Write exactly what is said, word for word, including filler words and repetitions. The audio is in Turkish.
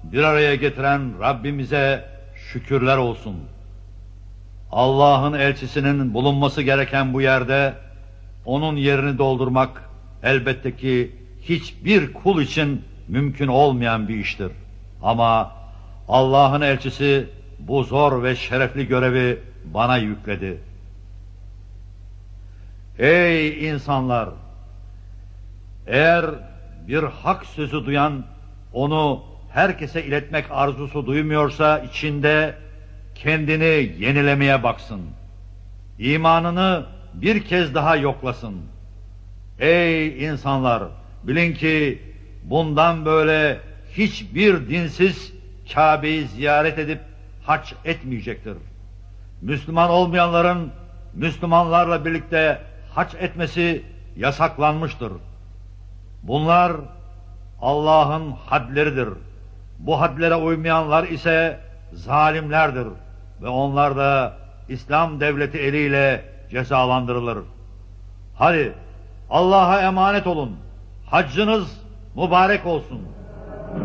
bir araya getiren Rabbimize şükürler olsun. Allah'ın elçisinin bulunması gereken bu yerde onun yerini doldurmak elbette ki hiçbir kul için mümkün olmayan bir iştir. Ama Allah'ın elçisi bu zor ve şerefli görevi bana yükledi. Ey insanlar! Eğer bir hak sözü duyan, onu herkese iletmek arzusu duymuyorsa içinde kendini yenilemeye baksın. İmanını bir kez daha yoklasın. Ey insanlar! Bilin ki bundan böyle hiçbir dinsiz Kabe'yi ziyaret edip hac etmeyecektir. Müslüman olmayanların Müslümanlarla birlikte hac etmesi yasaklanmıştır. Bunlar Allah'ın hadleridir. Bu hadlere uymayanlar ise zalimlerdir ve onlar da İslam devleti eliyle cezalandırılır. Hadi Allah'a emanet olun. Haccınız mübarek olsun.